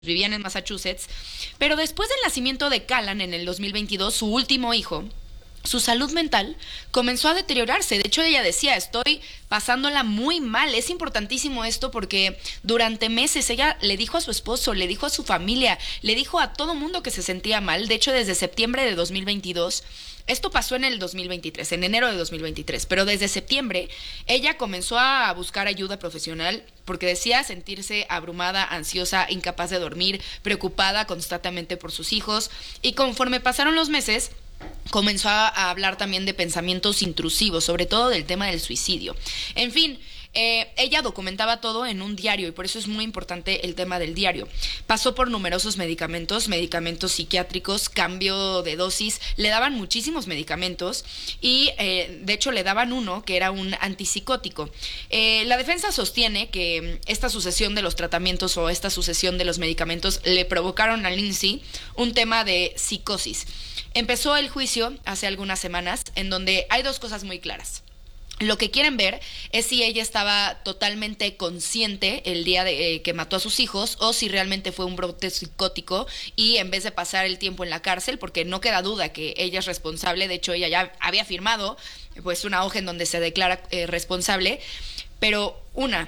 vivían en Massachusetts, pero después del nacimiento de Callan en el 2022, su último hijo, su salud mental comenzó a deteriorarse. De hecho, ella decía, estoy pasándola muy mal. Es importantísimo esto porque durante meses ella le dijo a su esposo, le dijo a su familia, le dijo a todo mundo que se sentía mal. De hecho, desde septiembre de 2022, esto pasó en el 2023, en enero de 2023, pero desde septiembre ella comenzó a buscar ayuda profesional porque decía sentirse abrumada, ansiosa, incapaz de dormir, preocupada constantemente por sus hijos, y conforme pasaron los meses comenzó a hablar también de pensamientos intrusivos, sobre todo del tema del suicidio. En fin, ella documentaba todo en un diario y por eso es muy importante el tema del diario. Pasó por numerosos medicamentos psiquiátricos, cambio de dosis, le daban muchísimos medicamentos y de hecho le daban uno que era un antipsicótico. La defensa sostiene que esta sucesión de los tratamientos o esta sucesión de los medicamentos le provocaron a Lindsay un tema de psicosis. Empezó el juicio hace algunas semanas en donde hay dos cosas muy claras. Lo que quieren ver es si ella estaba totalmente consciente el día que mató a sus hijos o si realmente fue un brote psicótico y en vez de pasar el tiempo en la cárcel, porque no queda duda que ella es responsable, de hecho ella ya había firmado pues una hoja en donde se declara responsable, pero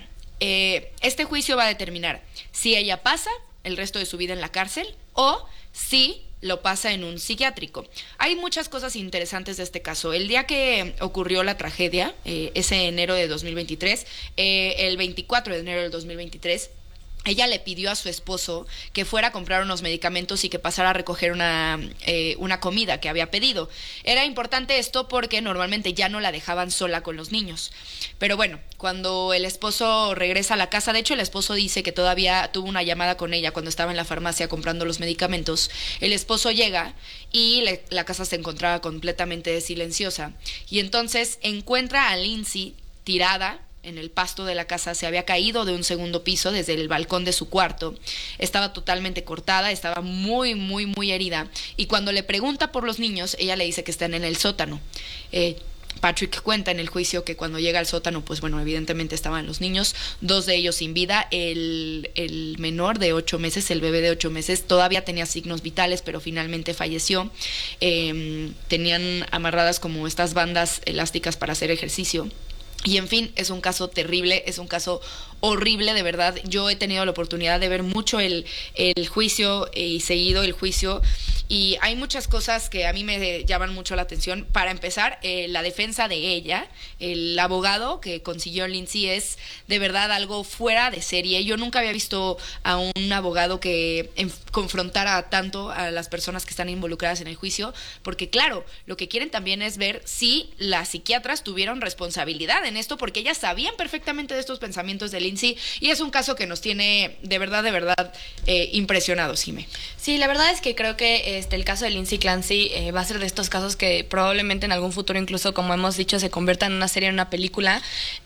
este juicio va a determinar si ella pasa el resto de su vida en la cárcel o si lo pasa en un psiquiátrico. Hay muchas cosas interesantes de este caso. El día que ocurrió la tragedia, ese enero de 2023, el 24 de enero del 2023, ella le pidió a su esposo que fuera a comprar unos medicamentos y que pasara a recoger una comida que había pedido. Era importante esto porque normalmente ya no la dejaban sola con los niños. Pero bueno, cuando el esposo regresa a la casa, de hecho el esposo dice que todavía tuvo una llamada con ella cuando estaba en la farmacia comprando los medicamentos. El esposo llega y la casa se encontraba completamente silenciosa. Y entonces encuentra a Lindsay tirada en el pasto de la casa, se había caído de un segundo piso desde el balcón de su cuarto, estaba totalmente cortada, estaba muy, muy, muy herida, y cuando le pregunta por los niños, ella le dice que están en el sótano. Patrick cuenta en el juicio que cuando llega al sótano, pues bueno, evidentemente estaban los niños, dos de ellos sin vida, el menor de 8 meses, el bebé de 8 meses, todavía tenía signos vitales, pero finalmente falleció. Tenían amarradas como estas bandas elásticas para hacer ejercicio. Y en fin, es un caso terrible, es un caso horrible, de verdad. Yo he tenido la oportunidad de ver mucho el juicio y seguido el juicio, y hay muchas cosas que a mí me llaman mucho la atención. Para empezar, la defensa de ella, el abogado que consiguió Lindsay, es de verdad algo fuera de serie. Yo nunca había visto a un abogado que confrontara tanto a las personas que están involucradas en el juicio, porque claro, lo que quieren también es ver si las psiquiatras tuvieron responsabilidad en esto, porque ellas sabían perfectamente de estos pensamientos de Lindsay, y es un caso que nos tiene de verdad impresionados, Jimé. Sí, la verdad es que creo que el caso de Lindsay Clancy va a ser de estos casos que probablemente en algún futuro, incluso como hemos dicho, se convierta en una serie, en una película.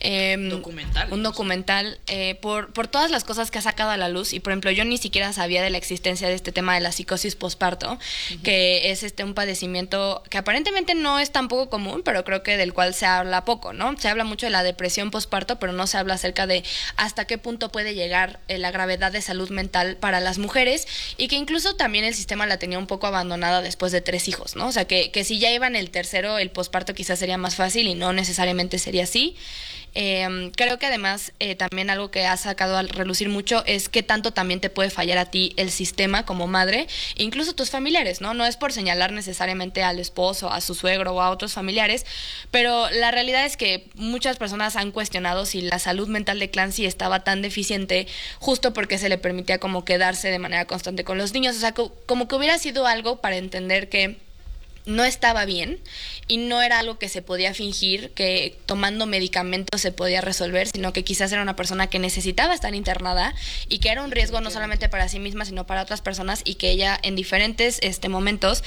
Un documental por todas las cosas que ha sacado a la luz. Y por ejemplo, yo ni siquiera sabía de la existencia de este tema de la psicosis posparto, que es un padecimiento que aparentemente no es tan poco común, pero creo que del cual se habla poco, ¿no? Se habla mucho de la depresión posparto, pero no se habla acerca de hasta qué punto puede llegar la gravedad de salud mental para las mujeres, y que incluso también el sistema la tenía un poco abandonada después de 3 hijos, ¿no? O sea, que si ya iban el tercero, el posparto quizás sería más fácil, y no necesariamente sería así. Creo que además también algo que ha sacado a relucir mucho es qué tanto también te puede fallar a ti el sistema como madre, incluso tus familiares, ¿no? No es por señalar necesariamente al esposo, a su suegro o a otros familiares, pero la realidad es que muchas personas han cuestionado si la salud mental de Clancy estaba tan deficiente justo porque se le permitía como quedarse de manera constante con los niños. O sea, como que hubiera sido algo para entender que no estaba bien y no era algo que se podía fingir, que tomando medicamentos se podía resolver, sino que quizás era una persona que necesitaba estar internada y que era un riesgo no solamente para sí misma, sino para otras personas, y que ella en diferentes momentos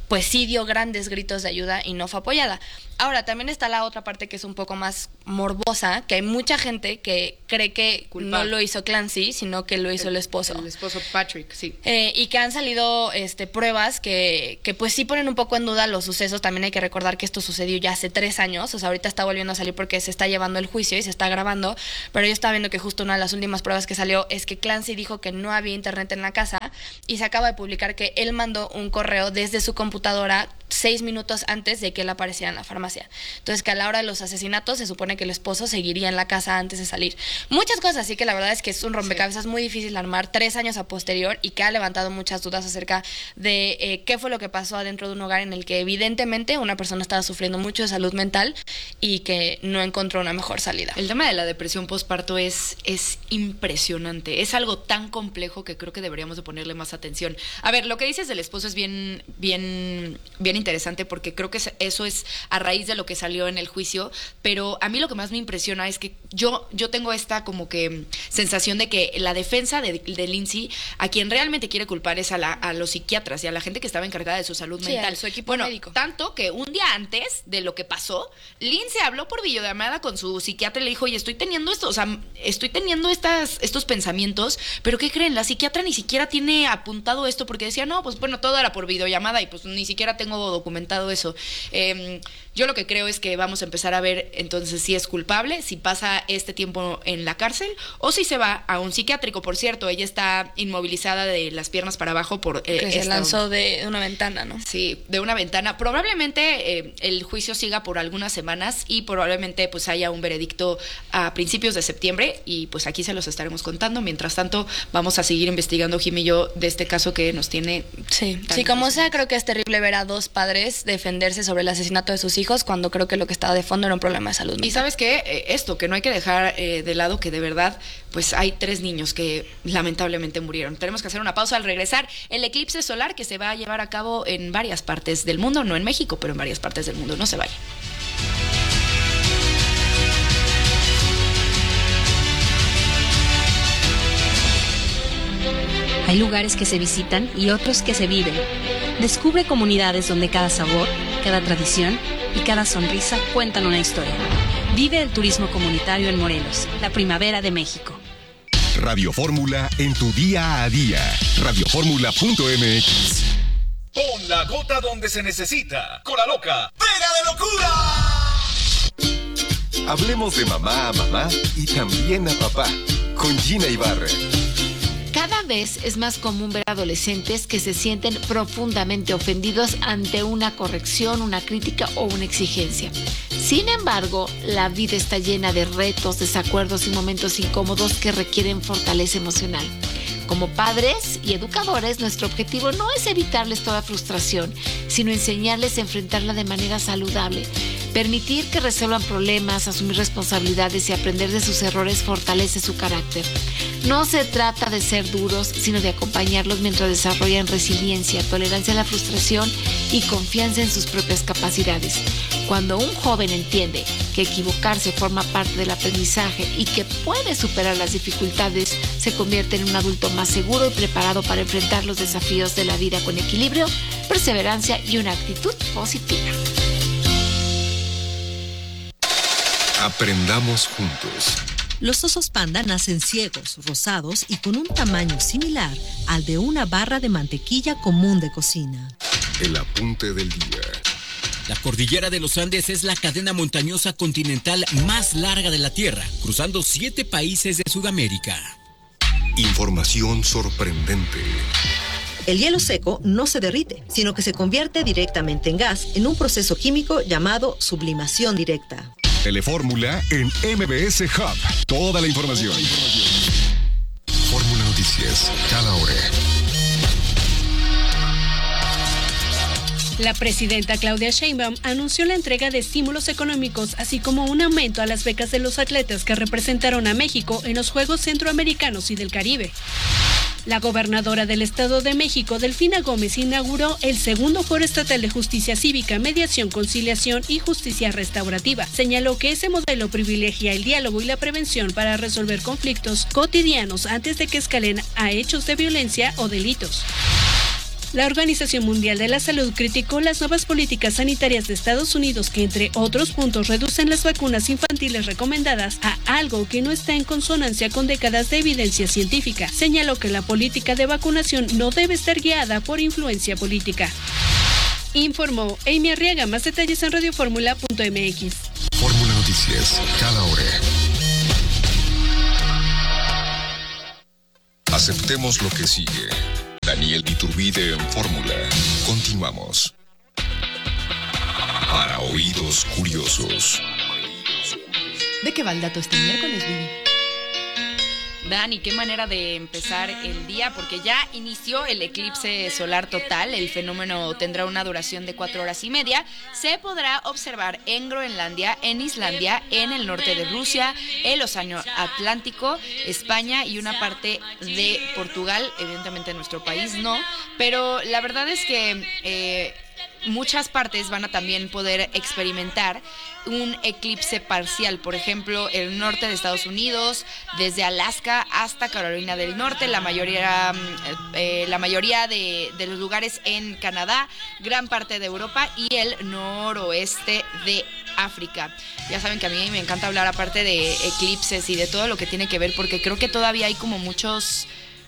pues sí dio grandes gritos de ayuda y no fue apoyada. Ahora, también está la otra parte que es un poco más morbosa, que hay mucha gente que cree que no lo hizo Clancy, sino que lo hizo el esposo. El esposo Patrick, sí. Y que han salido pruebas que pues sí ponen un poco en duda los sucesos. También hay que recordar que esto sucedió ya hace 3 años, o sea, ahorita está volviendo a salir porque se está llevando el juicio y se está grabando, pero yo estaba viendo que justo una de las últimas pruebas que salió es que Clancy dijo que no había internet en la casa y se acaba de publicar que él mandó un correo desde su computadora 6 minutos antes de que él apareciera en la farmacia. Entonces, que a la hora de los asesinatos se supone que el esposo seguiría en la casa antes de salir. Muchas cosas así que la verdad es que es un rompecabezas muy difícil de armar 3 años a posterior y que ha levantado muchas dudas acerca de qué fue lo que pasó adentro de un hogar en el que evidentemente una persona estaba sufriendo mucho de salud mental y que no encontró una mejor salida. El tema de la depresión postparto es impresionante. Es algo tan complejo que creo que deberíamos de ponerle más atención. A ver, lo que dices del esposo es bien interesante porque creo que eso es a raíz de lo que salió en el juicio, pero a mí lo que más me impresiona es que yo tengo esta como que sensación de que la defensa de Lindsay, a quien realmente quiere culpar es a los psiquiatras y a la gente que estaba encargada de su salud mental. Su equipo médico. Tanto que un día antes de lo que pasó, Lindsay habló por videollamada con su psiquiatra y le dijo, oye, estoy teniendo estos pensamientos, pero ¿qué creen? La psiquiatra ni siquiera tiene apuntado esto porque decía, no, pues bueno, todo era por videollamada y pues ni siquiera tengo documentado eso. Yo lo que creo es que vamos a empezar a ver entonces si es culpable, si pasa este tiempo en la cárcel o si se va a un psiquiátrico. Por cierto, ella está inmovilizada de las piernas para abajo por que se lanzó de una ventana, ¿no? Sí, de una ventana. Probablemente el juicio siga por algunas semanas y probablemente pues haya un veredicto a principios de septiembre y pues aquí se los estaremos contando. Mientras tanto, vamos a seguir investigando, Jim y yo, de este caso que nos tiene... Sí, como sea, creo que es terrible ver a 2 padres defenderse sobre el asesinato de sus hijos cuando creo que lo que estaba de fondo era un problema de salud mental. Y ¿sabes qué? Que no hay que dejar de lado que de verdad pues hay 3 niños que lamentablemente murieron. Tenemos que hacer una pausa al regresar. El eclipse solar que se va a llevar a cabo en varias partes del mundo, no en México, pero en varias partes del mundo. No se vaya. Hay lugares que se visitan y otros que se viven. Descubre comunidades donde cada sabor, cada tradición y cada sonrisa cuentan una historia. Vive el turismo comunitario en Morelos, la primavera de México. Radio Fórmula en tu día a día. Radioformula.mx. Pon la gota donde se necesita. Con la loca. ¡Pega de locura! Hablemos de mamá a mamá y también a papá. Con Gina Ibarra. Cada vez es más común ver adolescentes que se sienten profundamente ofendidos ante una corrección, una crítica o una exigencia. Sin embargo, la vida está llena de retos, desacuerdos y momentos incómodos que requieren fortaleza emocional. Como padres y educadores, nuestro objetivo no es evitarles toda frustración, sino enseñarles a enfrentarla de manera saludable. Permitir que resuelvan problemas, asumir responsabilidades y aprender de sus errores fortalece su carácter. No se trata de ser duros, sino de acompañarlos mientras desarrollan resiliencia, tolerancia a la frustración y confianza en sus propias capacidades. Cuando un joven entiende que equivocarse forma parte del aprendizaje y que puede superar las dificultades, se convierte en un adulto más seguro y preparado para enfrentar los desafíos de la vida con equilibrio, perseverancia y una actitud positiva. Aprendamos juntos. Los osos panda nacen ciegos, rosados y con un tamaño similar al de una barra de mantequilla común de cocina. El apunte del día. La cordillera de los Andes es la cadena montañosa continental más larga de la Tierra, cruzando 7 países de Sudamérica. Información sorprendente. El hielo seco no se derrite, sino que se convierte directamente en gas en un proceso químico llamado sublimación directa. Telefórmula en MBS Hub. Toda la información. Fórmula Noticias, cada hora. La presidenta Claudia Sheinbaum anunció la entrega de estímulos económicos, así como un aumento a las becas de los atletas que representaron a México en los Juegos Centroamericanos y del Caribe. La gobernadora del Estado de México, Delfina Gómez, inauguró el segundo Foro Estatal de Justicia Cívica, Mediación, Conciliación y Justicia Restaurativa. Señaló que ese modelo privilegia el diálogo y la prevención para resolver conflictos cotidianos antes de que escalen a hechos de violencia o delitos. La Organización Mundial de la Salud criticó las nuevas políticas sanitarias de Estados Unidos que, entre otros puntos, reducen las vacunas infantiles recomendadas a algo que no está en consonancia con décadas de evidencia científica. Señaló que la política de vacunación no debe estar guiada por influencia política. Informó Amy Arriaga. Más detalles en radioformula.mx. Fórmula Noticias, cada hora. Aceptemos lo que sigue. Daniel Iturbide en Fórmula. Continuamos. Para oídos curiosos. ¿De qué va el dato este miércoles, Vivi? Dani, qué manera de empezar el día, porque ya inició el eclipse solar total. El fenómeno tendrá una duración de 4 horas y media. Se podrá observar en Groenlandia, en Islandia, en el norte de Rusia, el Océano Atlántico, España y una parte de Portugal. Evidentemente en nuestro país no, pero la verdad es que muchas partes van a también poder experimentar un eclipse parcial. Por ejemplo, el norte de Estados Unidos, desde Alaska hasta Carolina del Norte, la mayoría de los lugares en Canadá, gran parte de Europa y el noroeste de África. Ya saben que a mí me encanta hablar aparte de eclipses y de todo lo que tiene que ver, porque creo que todavía hay como muchas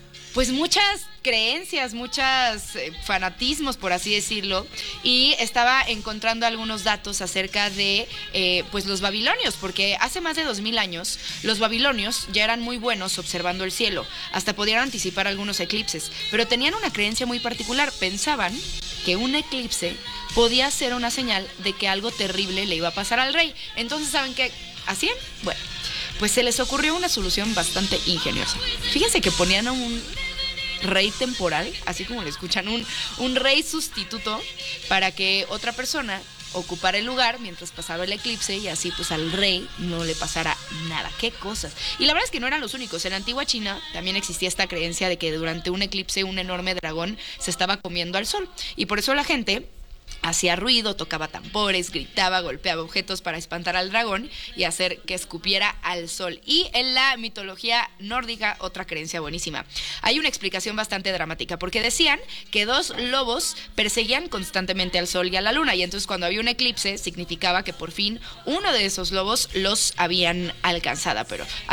creencias, muchos fanatismos, por así decirlo, y estaba encontrando algunos datos acerca de los babilonios, porque hace más de 2000 años los babilonios ya eran muy buenos observando el cielo, hasta podían anticipar algunos eclipses, pero tenían una creencia muy particular. Pensaban que un eclipse podía ser una señal de que algo terrible le iba a pasar al rey. Entonces, ¿saben qué hacían? Bueno, pues se les ocurrió una solución bastante ingeniosa. Fíjense que ponían a un rey temporal, así como le escuchan, un rey sustituto, para que otra persona ocupara el lugar mientras pasaba el eclipse, y así pues al rey no le pasara nada. ¡Qué cosas! Y la verdad es que no eran los únicos. En la antigua China también existía esta creencia de que durante un eclipse un enorme dragón se estaba comiendo al sol, y por eso la gente hacía ruido, tocaba tambores, gritaba, golpeaba objetos para espantar al dragón y hacer que escupiera al sol. Y en la mitología nórdica, otra creencia buenísima. Hay una explicación bastante dramática, porque decían que 2 lobos perseguían constantemente al sol y a la luna, y entonces cuando había un eclipse significaba que por fin uno de esos lobos los habían alcanzado.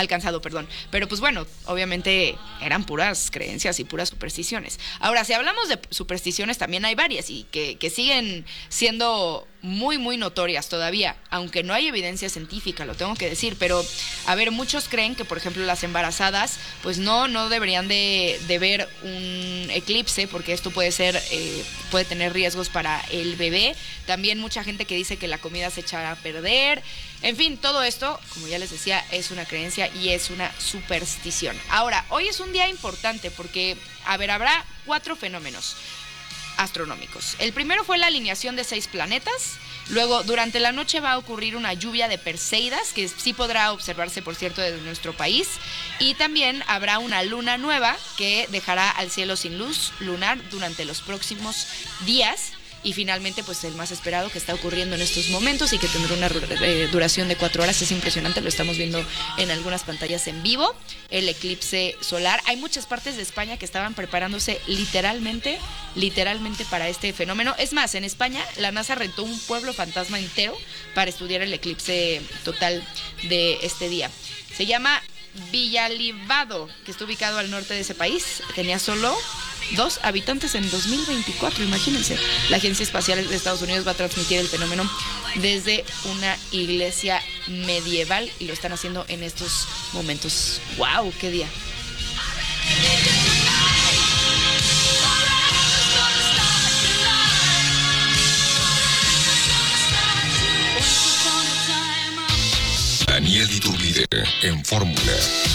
Pero pues bueno, obviamente eran puras creencias y puras supersticiones. Ahora, si hablamos de supersticiones, también hay varias y que siguen siendo muy, muy notorias todavía, aunque no hay evidencia científica, lo tengo que decir. Pero, a ver, muchos creen que, por ejemplo, las embarazadas, pues no deberían de ver un eclipse, porque esto puede tener riesgos para el bebé. También mucha gente que dice que la comida se echará a perder. En fin, todo esto, como ya les decía, es una creencia y es una superstición. Ahora, hoy es un día importante porque, habrá 4 fenómenos astronómicos. El primero fue la alineación de 6 planetas. Luego, durante la noche va a ocurrir una lluvia de Perseidas, que sí podrá observarse, por cierto, desde nuestro país. Y también habrá una luna nueva que dejará al cielo sin luz lunar durante los próximos días. Y finalmente, pues el más esperado, que está ocurriendo en estos momentos y que tendrá una duración de 4 horas. Es impresionante, lo estamos viendo en algunas pantallas en vivo, el eclipse solar. Hay muchas partes de España que estaban preparándose literalmente para este fenómeno. Es más, en España la NASA rentó un pueblo fantasma entero para estudiar el eclipse total de este día. Se llama Villalibado, que está ubicado al norte de ese país. Tenía solo 2 habitantes en 2024, imagínense. La Agencia Espacial de Estados Unidos va a transmitir el fenómeno desde una iglesia medieval y lo están haciendo en estos momentos. ¡Wow! ¡Qué día! Daniel Iturbide en Fórmula.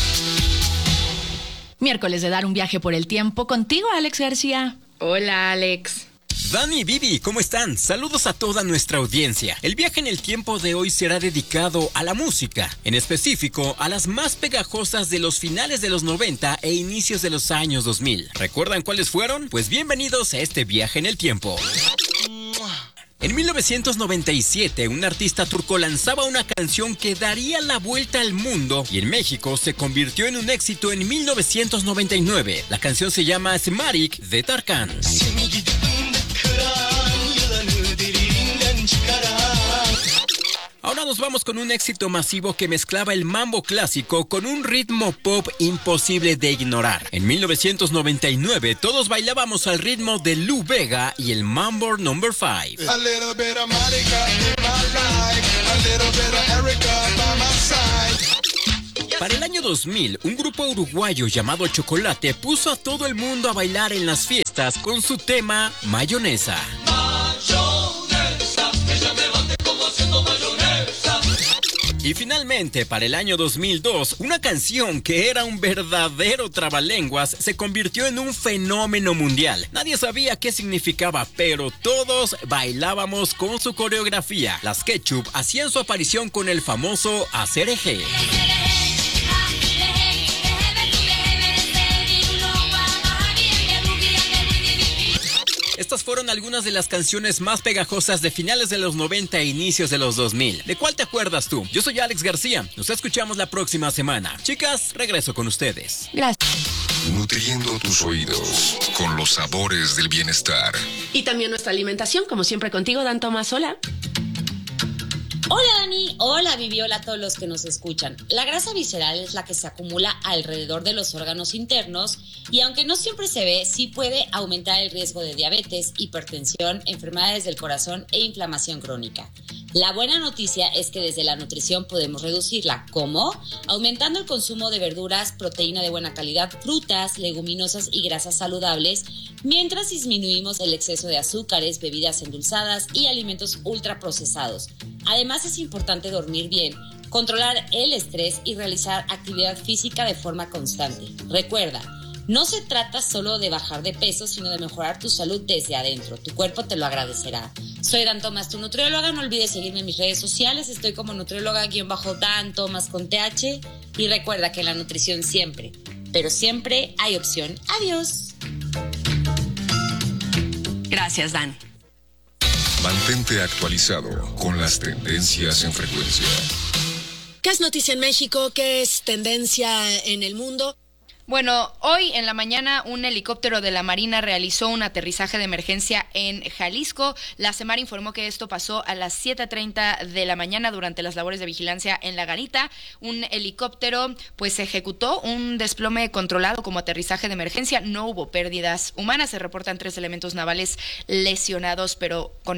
Miércoles de dar un viaje por el tiempo contigo, Alex García. Hola, Alex. Dani y Vivi, ¿cómo están? Saludos a toda nuestra audiencia. El viaje en el tiempo de hoy será dedicado a la música, en específico a las más pegajosas de los finales de los 90 e inicios de los años 2000. ¿Recuerdan cuáles fueron? Pues bienvenidos a este viaje en el tiempo. En 1997, un artista turco lanzaba una canción que daría la vuelta al mundo y en México se convirtió en un éxito en 1999. La canción se llama Smarik de Tarkan. Ahora nos vamos con un éxito masivo que mezclaba el mambo clásico con un ritmo pop imposible de ignorar. En 1999 todos bailábamos al ritmo de Lou Bega y el Mambo No. 5. Para el año 2000, un grupo uruguayo llamado Chocolate puso a todo el mundo a bailar en las fiestas con su tema Mayonesa. Y finalmente, para el año 2002, una canción que era un verdadero trabalenguas se convirtió en un fenómeno mundial. Nadie sabía qué significaba, pero todos bailábamos con su coreografía. Las Ketchup hacían su aparición con el famoso Acereje. Estas fueron algunas de las canciones más pegajosas de finales de los 90 e inicios de los 2000. ¿De cuál te acuerdas tú? Yo soy Alex García. Nos escuchamos la próxima semana. Chicas, regreso con ustedes. Gracias. Nutriendo tus oídos con los sabores del bienestar. Y también nuestra alimentación, como siempre contigo, Dan Tomás. Hola. Hola Dani, hola Vivi, hola a todos los que nos escuchan. La grasa visceral es la que se acumula alrededor de los órganos internos y aunque no siempre se ve, sí puede aumentar el riesgo de diabetes, hipertensión, enfermedades del corazón e inflamación crónica. La buena noticia es que desde la nutrición podemos reducirla. ¿Cómo? Aumentando el consumo de verduras, proteína de buena calidad, frutas, leguminosas y grasas saludables, mientras disminuimos el exceso de azúcares, bebidas endulzadas y alimentos ultraprocesados. Además es importante dormir bien, controlar el estrés y realizar actividad física de forma constante. Recuerda, no se trata solo de bajar de peso, sino de mejorar tu salud desde adentro. Tu cuerpo te lo agradecerá. Soy Dan Tomás, tu nutrióloga. No olvides seguirme en mis redes sociales. Estoy como nutrióloga-Dan Tomás con TH. Y recuerda que en la nutrición siempre, pero siempre hay opción. Adiós. Gracias, Dan. Mantente actualizado con las tendencias en frecuencia. ¿Qué es noticia en México? ¿Qué es tendencia en el mundo? Bueno, hoy en la mañana un helicóptero de la Marina realizó un aterrizaje de emergencia en Jalisco. La Semar informó que esto pasó a las 7:30 de la mañana durante las labores de vigilancia en La Garita. Un helicóptero pues ejecutó un desplome controlado como aterrizaje de emergencia. No hubo pérdidas humanas. Se reportan 3 elementos navales lesionados, pero con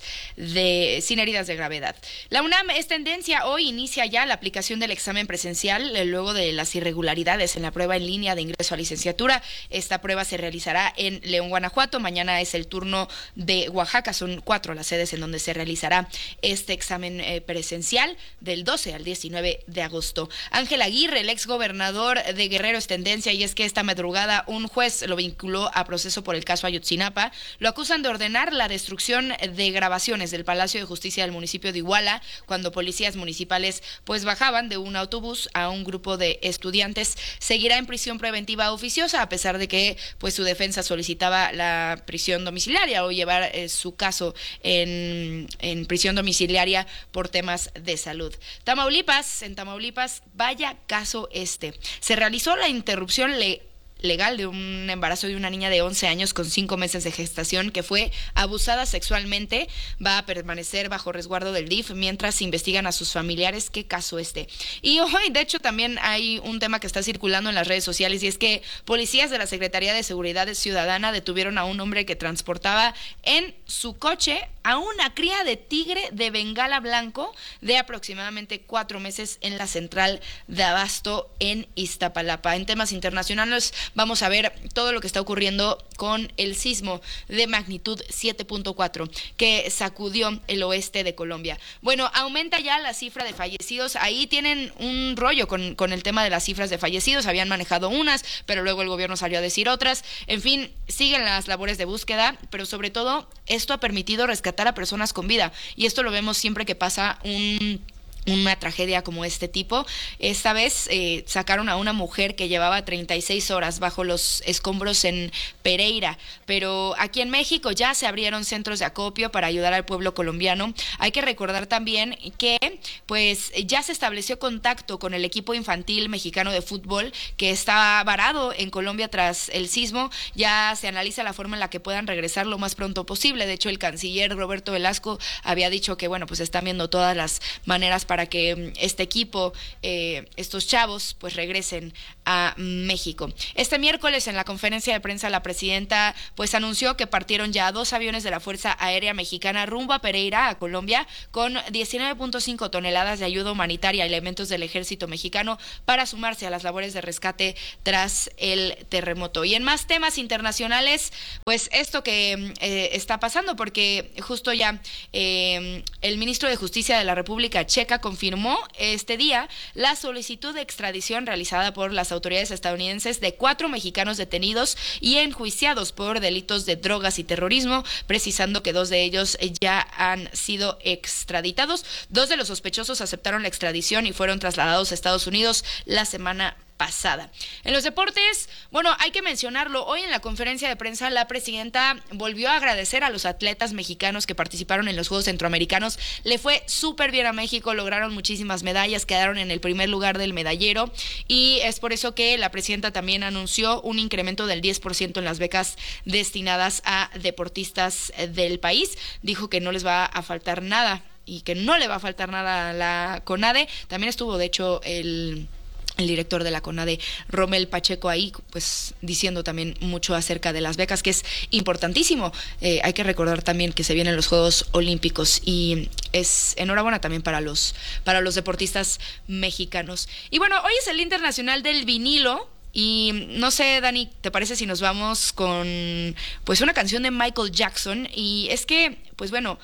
sin heridas de gravedad. La UNAM es tendencia. Hoy inicia ya la aplicación del examen presencial luego de las irregularidades en la prueba en línea de ingreso a licenciatura. Esta prueba se realizará en León, Guanajuato. Mañana es el turno de Oaxaca. Son 4 las sedes en donde se realizará este examen presencial del 12 al 19 de agosto. Ángel Aguirre, el exgobernador de Guerrero, es tendencia, y es que esta madrugada un juez lo vinculó a proceso por el caso Ayotzinapa. Lo acusan de ordenar la destrucción de grabaciones del Palacio de Justicia del municipio de Iguala cuando policías municipales pues bajaban de un autobús a un grupo de estudiantes. Seguirá en prisión preventiva oficiosa, a pesar de que pues su defensa solicitaba la prisión domiciliaria o llevar su caso en prisión domiciliaria por temas de salud. En Tamaulipas, vaya caso este. Se realizó la interrupción legal de un embarazo de una niña de 11 años con 5 meses de gestación que fue abusada sexualmente. Va a permanecer bajo resguardo del DIF mientras investigan a sus familiares. ¿Qué caso este? Y hoy, de hecho, también hay un tema que está circulando en las redes sociales, y es que policías de la Secretaría de Seguridad Ciudadana detuvieron a un hombre que transportaba en su coche a una cría de tigre de Bengala blanco de aproximadamente 4 meses en la central de abasto en Iztapalapa. En temas internacionales, vamos a ver todo lo que está ocurriendo con el sismo de magnitud 7.4 que sacudió el oeste de Colombia. Bueno, aumenta ya la cifra de fallecidos. Ahí tienen un rollo con el tema de las cifras de fallecidos. Habían manejado unas, pero luego el gobierno salió a decir otras. En fin, siguen las labores de búsqueda, pero sobre todo esto ha permitido rescatar a personas con vida. Y esto lo vemos siempre que pasa un una tragedia como este tipo. Esta vez sacaron a una mujer que llevaba 36 horas bajo los escombros en Pereira, pero aquí en México ya se abrieron centros de acopio para ayudar al pueblo colombiano. Hay que recordar también que pues ya se estableció contacto con el equipo infantil mexicano de fútbol que está varado en Colombia tras el sismo. Ya se analiza la forma en la que puedan regresar lo más pronto posible. De hecho, el canciller Roberto Velasco había dicho que bueno, pues están viendo todas las maneras para que este equipo, estos chavos, pues regresen a México. Este miércoles en la conferencia de prensa la presidenta pues anunció que partieron ya 2 aviones de la Fuerza Aérea Mexicana rumbo a Pereira, a Colombia, con 19.5 toneladas de ayuda humanitaria y elementos del ejército mexicano para sumarse a las labores de rescate tras el terremoto. Y en más temas internacionales, pues esto que está pasando, porque justo ya el ministro de Justicia de la República Checa confirmó este día la solicitud de extradición realizada por las autoridades estadounidenses de 4 mexicanos detenidos y enjuiciados por delitos de drogas y terrorismo, precisando que 2 de ellos ya han sido extraditados. 2 de los sospechosos aceptaron la extradición y fueron trasladados a Estados Unidos la semana pasada. En los deportes, bueno, hay que mencionarlo, hoy en la conferencia de prensa la presidenta volvió a agradecer a los atletas mexicanos que participaron en los Juegos Centroamericanos. Le fue súper bien a México, lograron muchísimas medallas, quedaron en el primer lugar del medallero y es por eso que la presidenta también anunció un incremento del 10% en las becas destinadas a deportistas del país. Dijo que no les va a faltar nada y que no le va a faltar nada a la CONADE. También estuvo, de hecho, el director de la CONADE, Romel Pacheco, ahí pues diciendo también mucho acerca de las becas, que es importantísimo. Hay que recordar también que se vienen los Juegos Olímpicos y es enhorabuena también para los deportistas mexicanos. Y bueno, hoy es el Día Internacional del Vinilo. Y no sé, Dani, ¿te parece si nos vamos con pues una canción de Michael Jackson? Y es que, pues bueno,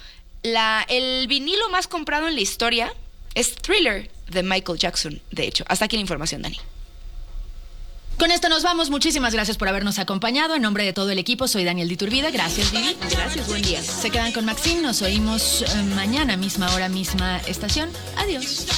el vinilo más comprado en la historia es Thriller de Michael Jackson, de hecho. Hasta aquí la información, Dani. Con esto nos vamos. Muchísimas gracias por habernos acompañado. En nombre de todo el equipo, soy Daniel de Iturbide. Gracias, Vivi. Gracias, buen día. Se quedan con Maxine. Nos oímos mañana, misma hora, misma estación. Adiós.